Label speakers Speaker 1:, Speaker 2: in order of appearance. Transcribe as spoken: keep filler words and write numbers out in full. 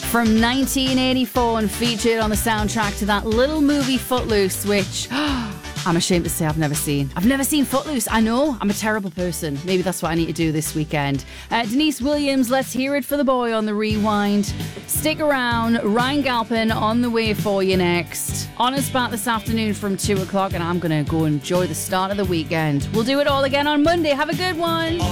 Speaker 1: from nineteen eighty-four and featured on the soundtrack to that little movie Footloose, which I'm ashamed to say I've never seen. I've never seen Footloose. I know, I'm a terrible person. Maybe that's what I need to do this weekend. Uh, Denise Williams, Let's Hear It for the Boy on the Rewind. Stick around. Ryan Galpin on the way for you next. Honest Bat this afternoon from two o'clock, and I'm going to go enjoy the start of the weekend. We'll do it all again on Monday. Have a good one.